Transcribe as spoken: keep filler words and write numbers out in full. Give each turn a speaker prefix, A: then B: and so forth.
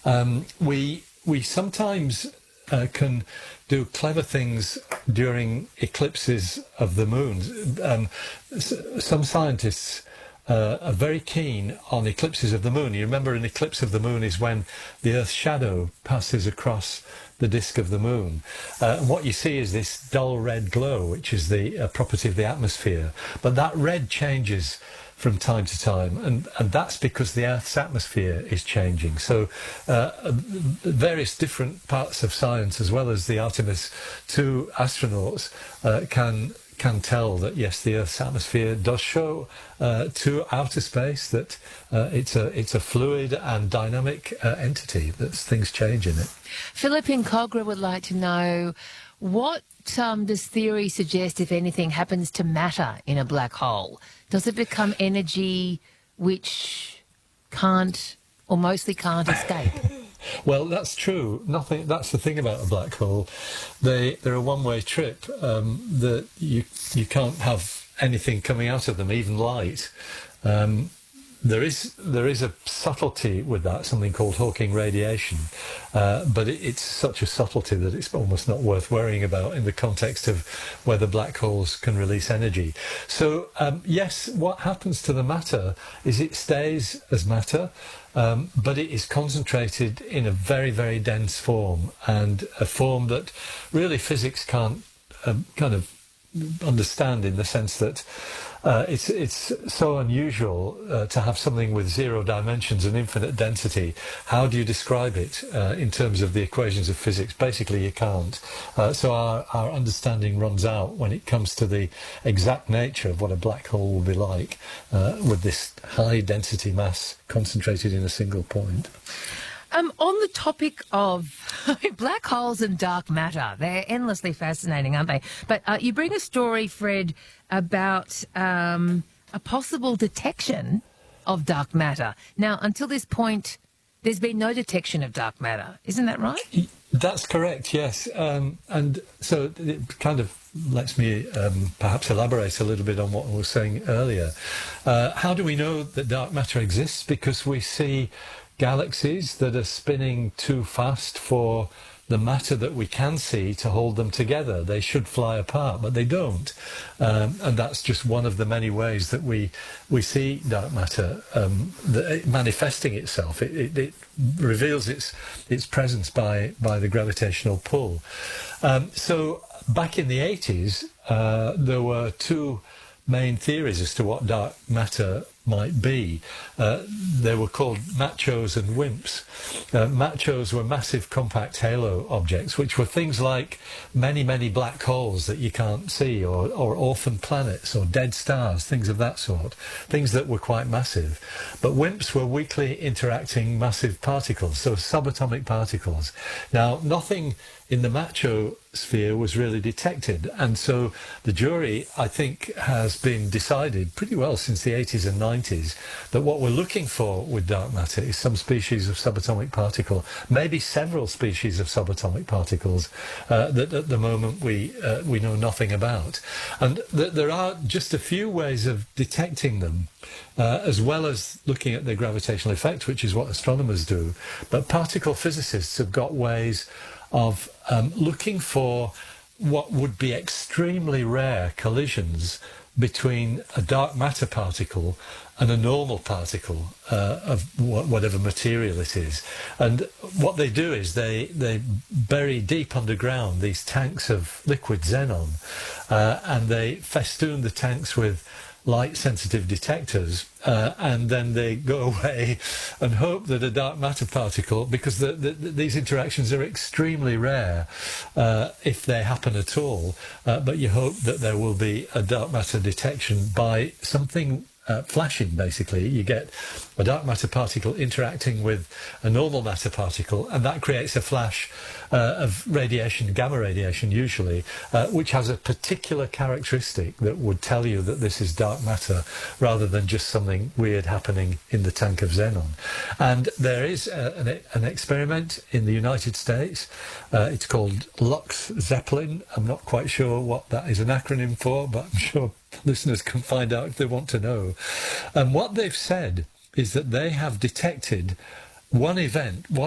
A: Um, we we sometimes uh, can do clever things during eclipses of the moon. Um, s- some scientists uh, are very keen on eclipses of the moon. You remember an eclipse of the moon is when the Earth's shadow passes across the disk of the moon. Uh, and what you see is this dull red glow, which is the uh, property of the atmosphere. But that red changes from time to time, and, and that's because the Earth's atmosphere is changing. So uh, various different parts of science, as well as the Artemis two astronauts, uh, can can tell that yes, the Earth's atmosphere does show uh, to outer space that uh, it's a it's a fluid and dynamic uh, entity. That things change in it.
B: Philip in Cogra would like to know, what um, does theory suggest, if anything, happens to matter in a black hole? Does it become energy which can't, or mostly can't, escape?
A: Well, that's true. Nothing. That's the thing about a black hole. They they're a one-way trip. Um, that you you can't have anything coming out of them, even light. Um, there is there is a subtlety with that, something called Hawking radiation, uh, but it, it's such a subtlety that it's almost not worth worrying about in the context of whether black holes can release energy. So um, yes, what happens to the matter is it stays as matter. Um, but it is concentrated in a very, very dense form, and a form that really physics can't um, kind of understand, in the sense that uh, it's it's so unusual uh, to have something with zero dimensions and infinite density. How do you describe it uh, in terms of the equations of physics? Basically, you can't. Uh, so our, our understanding runs out when it comes to the exact nature of what a black hole will be like uh, with this high density mass concentrated in a single point.
B: Um, on the topic of black holes and dark matter, they're endlessly fascinating, aren't they? But uh, you bring a story, Fred, about um, a possible detection of dark matter. Now, until this point, there's been no detection of dark matter. Isn't that right?
A: That's correct, yes. Um, and so it kind of lets me um, perhaps elaborate a little bit on what I was saying earlier. Uh, how do we know that dark matter exists? Because we see galaxies that are spinning too fast for the matter that we can see to hold them together. They should fly apart, but they don't. Um, and that's just one of the many ways that we we see dark matter um, the, it manifesting itself. It, it, it reveals its its presence by, by the gravitational pull. Um, so back in the eighties, uh, there were two main theories as to what dark matter might be. Uh, they were called machos and WIMPs. Uh, machos were massive compact halo objects, which were things like many, many black holes that you can't see, or, or orphan planets, or dead stars, things of that sort, things that were quite massive. But WIMPs were weakly interacting massive particles, so subatomic particles. Now, nothing in the macho sphere was really detected, and so the jury, I think, has been decided pretty well since the eighties and nineties that what we're looking for with dark matter is some species of subatomic particle, maybe several species of subatomic particles uh, that at the moment we uh, we know nothing about, and th- there are just a few ways of detecting them, uh, as well as looking at their gravitational effect, which is what astronomers do. But particle physicists have got ways of um, looking for what would be extremely rare collisions between a dark matter particle and a normal particle uh, of wh- whatever material it is. And what they do is they, they bury deep underground these tanks of liquid xenon, uh, and they festoon the tanks with light-sensitive detectors, uh, and then they go away and hope that a dark matter particle, because the, the, these interactions are extremely rare, uh, if they happen at all, uh, but you hope that there will be a dark matter detection by something Uh, flashing. Basically, you get a dark matter particle interacting with a normal matter particle, and that creates a flash uh, of radiation, gamma radiation usually, uh, which has a particular characteristic that would tell you that this is dark matter rather than just something weird happening in the tank of xenon. And there is a, an, an experiment in the United States. Uh, it's called Lux Zeppelin. I'm not quite sure what that is an acronym for, but I'm sure listeners can find out if they want to know. And what they've said is that they have detected one event, one